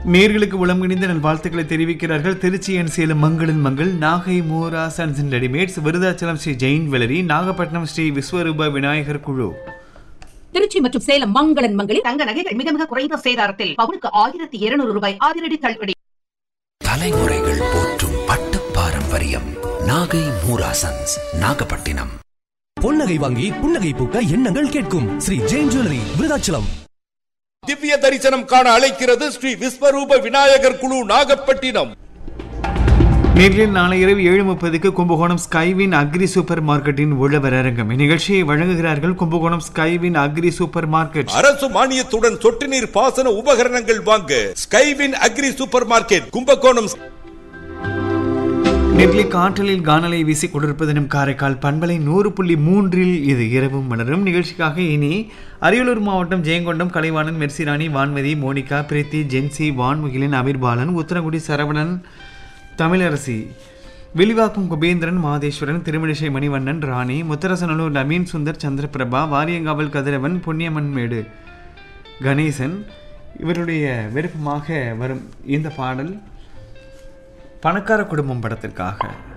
நேர்களுக்கு உளம்கிணிந்த நல்வாழ்த்துக்களை தெரிவிக்கிறார்கள். திருச்சி அண்ட் சேலம் மங்களன் Mangal, Nagai Moora sons and readymades, Virudhachalam Sri Jain Valerie, Nagapattinam Sri விஸ்வரூப விநாயகர் குழு. திருச்சி மற்றும் சேலம் மங்களன் மங்களில் தங்க நகைகள் மிக மிக குறைந்த சேதாரத்தில் பவுனுக்கு 1200 ரூபாய் அதிரடி தள்ளுபடி. தலைமுறைகள் போற்றும் பட்டு பாரம்பரியம் நாகை மூரா சன்ஸ், நாகப்பட்டினம். பொன்னகை வாங்கி புன்னகை பூக்க எண்ணங்கள் கேட்கும் ஸ்ரீ ஜெயின் ஜுவல்லரி, விருதாச்சலம். திவ்ய தரிசனம் காண அழைக்கிறது ஸ்ரீ விஸ்வரூப விநாயகர் குழு, நாகப்பட்டினம். நேரில் நாளை இரவு 7:30 கும்பகோணம் ஸ்கைவின் அக்ரி சூப்பர் மார்க்கெட்டின் உழவர் அரங்கம். இந்நிகழ்ச்சியை வழங்குகிறார்கள் Kumbakonam Skywin agri super market. அரசு மானியத்துடன் சொட்டு நீர் பாசன உபகரணங்கள் வாங்க Skywin agri super market, Kumbakonam. நெல்லை காற்றலில் கானலை வீசி கொண்டிருப்பதனும் காரைக்கால் பண்பலை 100.3 இது இரவும் மலரும் நிகழ்ச்சிக்காக இனி அரியலூர் மாவட்டம் ஜெயங்கொண்டம் கலைவாணன், மெர்சிராணி, வான்மதி, மோனிகா, பிரீத்தி, ஜென்சி, வான்முகிலன், அமீர்பாலன், உத்தரகுடி சரவணன், தமிழரசி, விழிவாக்கும் குபேந்திரன், மாதேஸ்வரன், திருமணிசை மணிவண்ணன், ராணி, முத்தரசனலூர் நவீன் சுந்தர், சந்திரபிரபா, வாரியங்காவல் கதிரவன், புண்ணியமன்மேடு கணேசன் இவருடைய விருப்பமாக வரும் இந்த பாடல் பணக்கார குடும்பம் படத்திற்காக.